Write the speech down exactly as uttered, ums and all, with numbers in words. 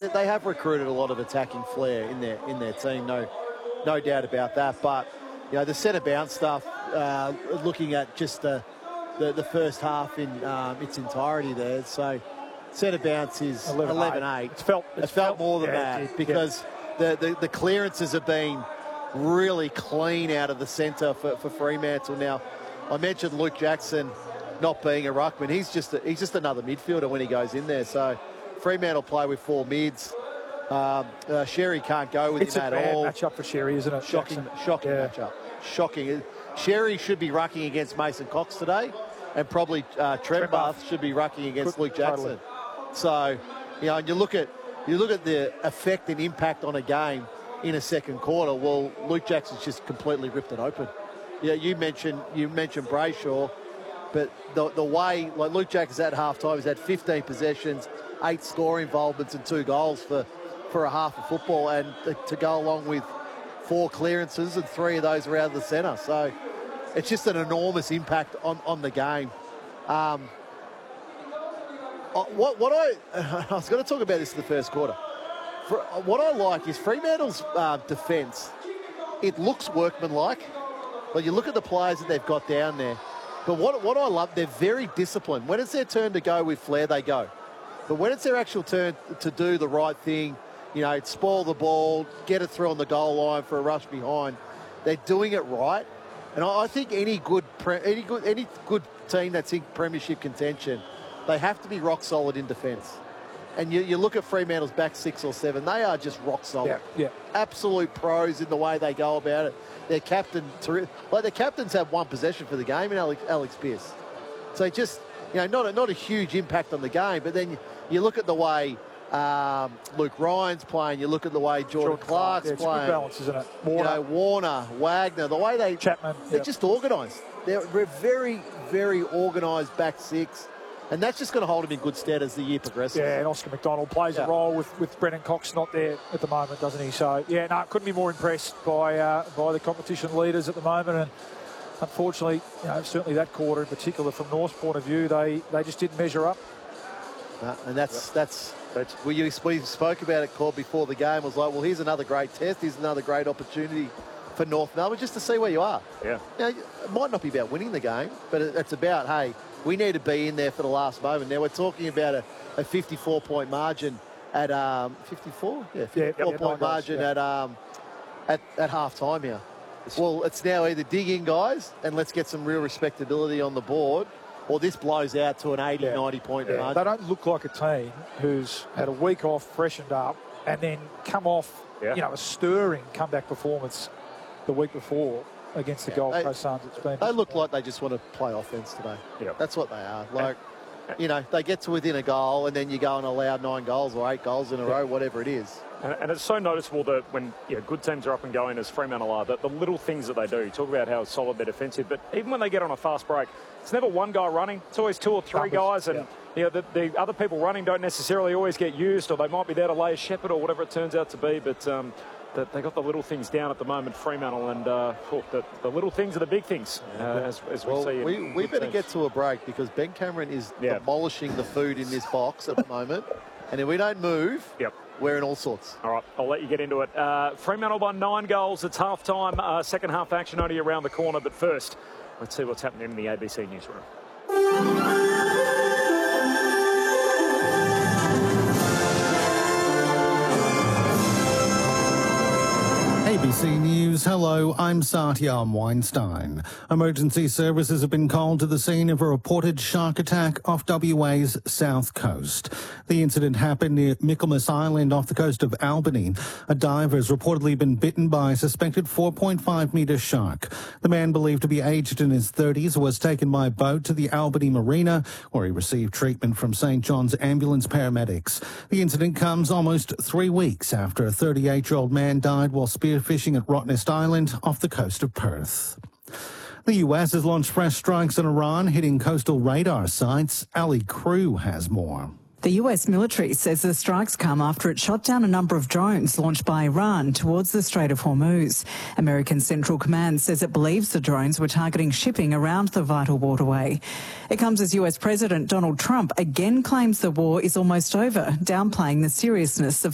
they have recruited a lot of attacking flair in their in their team. No, no doubt about that. But you know, the centre bounce stuff. Uh, looking at just the, the the first half in um, its entirety there, so centre bounce is eleven eight. It's felt, it's it felt, felt more than yeah, that it, because yeah. the, the the clearances have been really clean out of the centre for, for Fremantle. Now, I mentioned Luke Jackson not being a ruckman. He's just a, he's just another midfielder when he goes in there. So Fremantle play with four mids. Um, uh, Sherry can't go with it's him at all. It's a bad matchup for Sherry, isn't it? Shocking, Jackson. shocking yeah. matchup. Shocking. Sherry should be rucking against Mason Cox today, and probably uh, Trembath should be rucking against Good, Luke Jackson. Totally. So, you know, and you look at you look at the effect and impact on a game in a second quarter. Well, Luke Jackson's just completely ripped it open. Yeah, you mentioned you mentioned Brayshaw, but the the way like Luke Jackson's at halftime, he's had fifteen possessions, eight score involvements, and two goals for for a half of football, and to go along with four clearances, and three of those are out of the centre. So it's just an enormous impact on, on the game. Um, what, what I, I was going to talk about this in the first quarter. For, what I like is Fremantle's uh, defence. It looks workmanlike. Like you look at the players that they've got down there. But what, what I love, they're very disciplined. When it's their turn to go with flair, they go. But when it's their actual turn to do the right thing, you know, spoil the ball, get it through on the goal line for a rush behind, they're doing it right. And I think any good, any good, any good team that's in premiership contention, they have to be rock solid in defence. And you, you look at Fremantle's back six or seven, they are just rock solid. Yeah, yeah. Absolute pros in the way they go about it. Their captain, like their captains have one possession for the game in Alex, Alex Pearce. So just, you know, not a, not a huge impact on the game, but then you, you look at the way Um, Luke Ryan's playing. You look at the way Jordan, Jordan Clark's yeah, it's playing. It's good balance, isn't it? Warner. You know, Warner, Wagner, the way they... Chapman. They're yep. just organised. They're very, very organised back six. And that's just going to hold him in good stead as the year progresses. Yeah, and Oscar McDonald plays yeah. a role with, with Brennan Cox not there at the moment, doesn't he? So, yeah, no, couldn't be more impressed by uh, by the competition leaders at the moment. And unfortunately, you know, certainly that quarter in particular, from North's point of view, they, they just didn't measure up. No, and that's... Yep. that's But we, we spoke about it, Cobb, before the game. Was like, well, here's another great test. Here's another great opportunity for North Melbourne just to see where you are. Yeah. Now, it might not be about winning the game, but it's about, hey, we need to be in there for the last moment. Now, we're talking about a, a fifty-four point margin at um, fifty-four? Yeah, fifty-four yeah, point yeah, margin yeah. at, um, at, at half time here. Well, it's now either dig in, guys, and let's get some real respectability on the board, or this blows out to an eighty, yeah. ninety point yeah. margin. They don't look like a team who's had a week off, freshened up, and then come off, yeah. you know, a stirring comeback performance the week before against the yeah. Gold Coast Suns. It's been they look like they just want to play offense today. Yeah. That's what they are. Like, you know, they get to within a goal, and then you go and allow nine goals or eight goals in a yeah. row, whatever it is. And, and it's so noticeable that when you know, good teams are up and going, as Fremantle are, that the little things that they do. You talk about how solid they're defensive, but even when they get on a fast break, it's never one guy running. It's always two or three guys, and yeah. you know, the, the other people running don't necessarily always get used, or they might be there to lay a shepherd or whatever it turns out to be. But um, that they got the little things down at the moment, Fremantle, and uh, oh, the, the little things are the big things, uh, as, as we well, see. We, in, we in better teams. get to a break because Ben Cameron is yeah. demolishing the food in this box at the moment, and if we don't move, yep. we're in all sorts. All right, I'll let you get into it. Uh, Fremantle by nine goals. It's half time. Uh, second half action only around the corner, but first, let's see what's happening in the A B C newsroom. A B C News, hello, I'm Satyam Weinstein. Emergency services have been called to the scene of a reported shark attack off W A's south coast. The incident happened near Michaelmas Island off the coast of Albany. A diver has reportedly been bitten by a suspected four point five metre shark. The man, believed to be aged in his thirties, was taken by boat to the Albany Marina, where he received treatment from St John's ambulance paramedics. The incident comes almost three weeks after a thirty-eight-year-old man died while spearfishing at Rottnest Island off the coast of Perth. The U S has launched fresh strikes on Iran, hitting coastal radar sites. Ali Crew has more. The U S military says the strikes come after it shot down a number of drones launched by Iran towards the Strait of Hormuz. American Central Command says it believes the drones were targeting shipping around the vital waterway. It comes as U S President Donald Trump again claims the war is almost over, downplaying the seriousness of